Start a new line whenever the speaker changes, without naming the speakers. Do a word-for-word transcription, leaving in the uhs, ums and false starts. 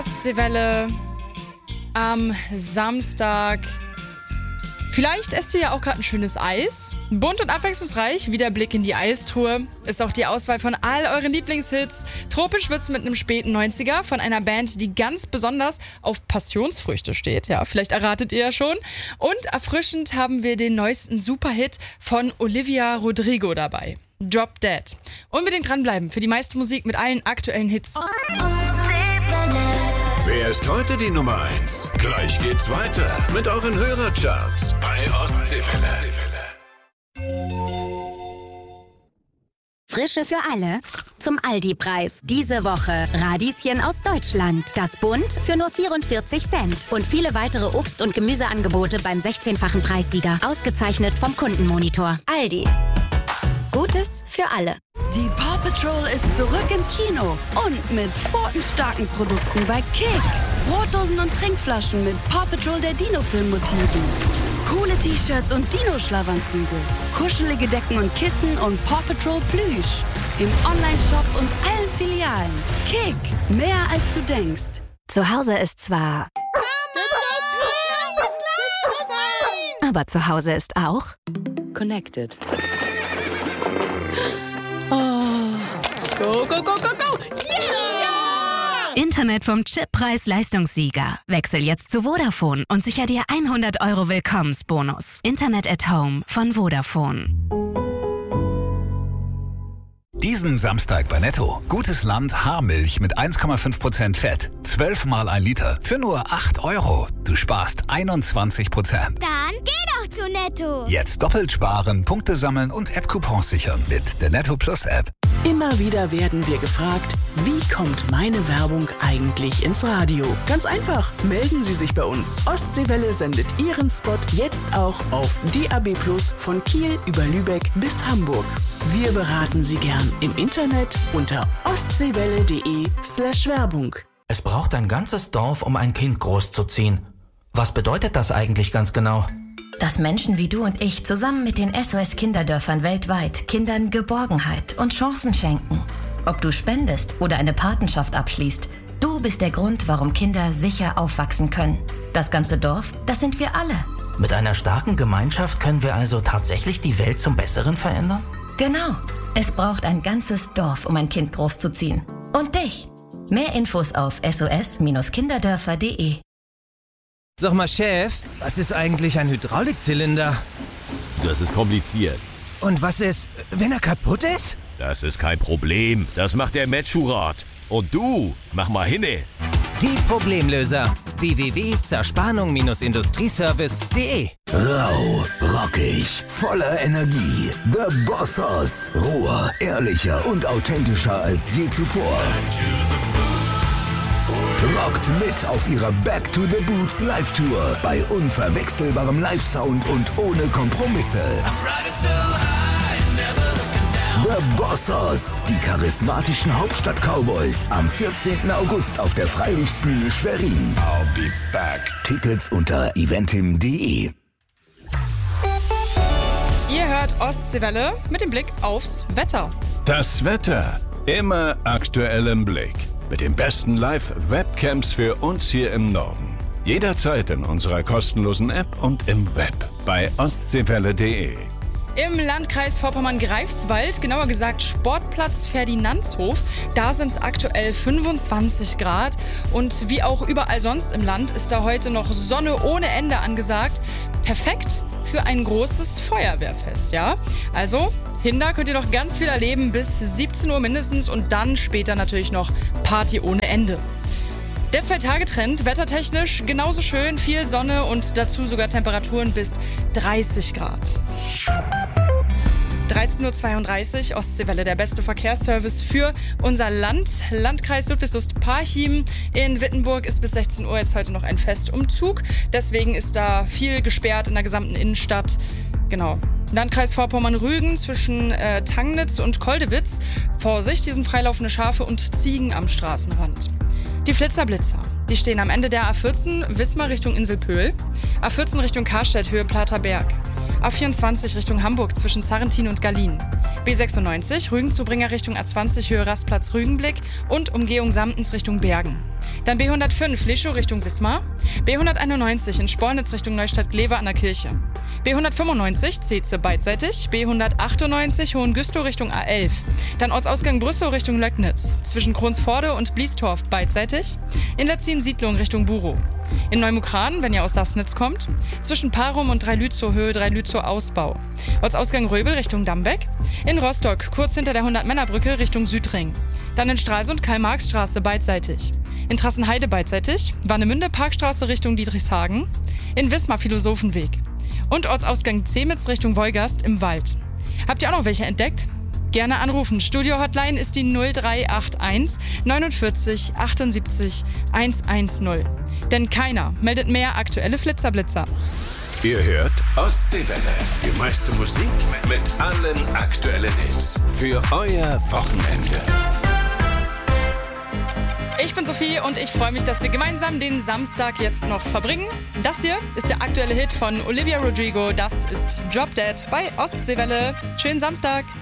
Ostseewelle am Samstag. Vielleicht esst ihr ja auch gerade ein schönes Eis. Bunt und abwechslungsreich, wie der Blick in die Eistruhe, ist auch die Auswahl von all euren Lieblingshits. Tropisch wird's mit einem späten neunziger von einer Band, die ganz besonders auf Passionsfrüchte steht. Ja, vielleicht erratet ihr ja schon. Und erfrischend haben wir den neuesten Superhit von Olivia Rodrigo dabei. Drop Dead. Unbedingt dranbleiben für die meiste Musik mit allen aktuellen Hits.
Wer ist heute die Nummer eins? Gleich geht's weiter mit euren Hörercharts bei Ostseewelle.
Frische für alle zum Aldi-Preis. Diese Woche Radieschen aus Deutschland. Das Bund für nur vierundvierzig Cent. Und viele weitere Obst- und Gemüseangebote beim sechzehnfachen Preissieger. Ausgezeichnet vom Kundenmonitor. Aldi. Gutes für alle.
Die Paw Patrol ist zurück im Kino und mit pfotenstarken Produkten bei Kick. Brotdosen und Trinkflaschen mit Paw Patrol der Dino-Film-Motiven. Coole T-Shirts und Dino-Schlafanzüge. Kuschelige Decken und Kissen und Paw Patrol Plüsch. Im Online-Shop und allen Filialen. Kick, mehr als du denkst.
Zu Hause ist zwar... Aber zu Hause ist auch...
Connected.
Go, go, go, go, go!
Yeah! Internet vom Chip-Preis-Leistungssieger. Wechsel jetzt zu Vodafone und sicher dir hundert Euro Willkommensbonus. Internet at Home von Vodafone.
Diesen Samstag bei Netto. Gutes Land Haarmilch mit eins Komma fünf Prozent Fett. zwölf Mal ein Liter für nur acht Euro. Du sparst einundzwanzig Prozent.
Dann geh doch zu Netto.
Jetzt doppelt sparen, Punkte sammeln und App-Coupons sichern mit der Netto Plus App.
Immer wieder werden wir gefragt, wie kommt meine Werbung eigentlich ins Radio? Ganz einfach, melden Sie sich bei uns. Ostseewelle sendet Ihren Spot jetzt auch auf D A B Plus von Kiel über Lübeck bis Hamburg. Wir beraten Sie gern im Internet unter ostseewelle.de slash Werbung.
Es braucht ein ganzes Dorf, um ein Kind großzuziehen. Was bedeutet das eigentlich ganz genau?
Dass Menschen wie du und ich zusammen mit den S O S-Kinderdörfern weltweit Kindern Geborgenheit und Chancen schenken. Ob du spendest oder eine Patenschaft abschließt, du bist der Grund, warum Kinder sicher aufwachsen können. Das ganze Dorf, das sind wir alle.
Mit einer starken Gemeinschaft können wir also tatsächlich die Welt zum Besseren verändern?
Genau. Es braucht ein ganzes Dorf, um ein Kind großzuziehen. Und dich. Mehr Infos auf S O S Kinderdörfer punkt de.
Sag mal, Chef, was ist eigentlich ein Hydraulikzylinder?
Das ist kompliziert.
Und was ist, wenn er kaputt ist?
Das ist kein Problem. Das macht der Metschurat. Und du, mach mal hinne.
Die Problemlöser. w w w punkt zerspannung industrieservice punkt de.
Rau, rockig, voller Energie. The Bossos. Roher, ehrlicher und authentischer als je zuvor. Rockt mit auf ihrer Back to the Boots Live-Tour bei unverwechselbarem Live-Sound und ohne Kompromisse. The Bossos, die charismatischen Hauptstadt-Cowboys, am vierzehnten August auf der Freilichtbühne Schwerin. I'll be back. Tickets unter eventim punkt de.
Ihr hört Ostseewelle mit dem Blick aufs Wetter.
Das Wetter immer aktuell im Blick. Mit den besten Live-Webcams für uns hier im Norden. Jederzeit in unserer kostenlosen App und im Web bei ostseewelle punkt de.
Im Landkreis Vorpommern-Greifswald, genauer gesagt Sportplatz Ferdinandshof, da sind es aktuell fünfundzwanzig Grad. Und wie auch überall sonst im Land ist da heute noch Sonne ohne Ende angesagt. Perfekt für ein großes Feuerwehrfest, ja? Also, Hinder könnt ihr noch ganz viel erleben bis siebzehn Uhr mindestens und dann später natürlich noch Party ohne Ende. Der Zwei-Tage-Trend, wettertechnisch genauso schön, viel Sonne und dazu sogar Temperaturen bis dreißig Grad. dreizehn Uhr zweiunddreißig, Ostseewelle, der beste Verkehrsservice für unser Land. Landkreis Ludwigslust-Parchim in Wittenburg ist bis sechzehn Uhr jetzt heute noch ein Festumzug. Deswegen ist da viel gesperrt in der gesamten Innenstadt. Genau. Landkreis Vorpommern-Rügen zwischen äh, Tangnitz und Koldewitz. Vorsicht, hier sind freilaufende Schafe und Ziegen am Straßenrand. Die Flitzerblitzer, die stehen am Ende der A vierzehn Wismar Richtung Inselpöhl, A vierzehn Richtung Karstedt Höhe Platerberg, A vierundzwanzig Richtung Hamburg zwischen Zarrentin und Gallien, B sechsundneunzig Rügenzubringer Richtung A zwanzig Höhe Rastplatz Rügenblick und Umgehung Samtens Richtung Bergen. Dann B hundertfünf Leschow Richtung Wismar. B hunderteinundneunzig in Spornitz Richtung Neustadt-Glewe an der Kirche. B hundertfünfundneunzig Zeze beidseitig. B hundertachtundneunzig Hohengüstow Richtung A elf. Dann Ortsausgang Brüssow Richtung Löcknitz. Zwischen Kronsforde und Bliestorf beidseitig. In Letzin-Siedlung Richtung Burow. In Neumukran, wenn ihr aus Sassnitz kommt. Zwischen Parum und Dreilützow Höhe, Dreilützow Ausbau. Ortsausgang Röbel Richtung Dambeck. In Rostock, kurz hinter der hundert-Männer-Brücke Richtung Südring. Dann in Stralsund Karl-Marx-Straße beidseitig. In Trassenheide beidseitig. Warnemünde Parkstraße Richtung Dietrichshagen. In Wismar Philosophenweg. Und Ortsausgang Zemitz Richtung Wolgast im Wald. Habt ihr auch noch welche entdeckt? Gerne anrufen. Studio-Hotline ist die null drei acht eins neunundvierzig achtundsiebzig hundertzehn. Denn keiner meldet mehr aktuelle Flitzerblitzer.
Ihr hört Ostseewelle. Die meiste Musik mit allen aktuellen Hits. Für euer Wochenende.
Ich bin Sophie und ich freue mich, dass wir gemeinsam den Samstag jetzt noch verbringen. Das hier ist der aktuelle Hit von Olivia Rodrigo. Das ist Drop Dead bei Ostseewelle. Schönen Samstag.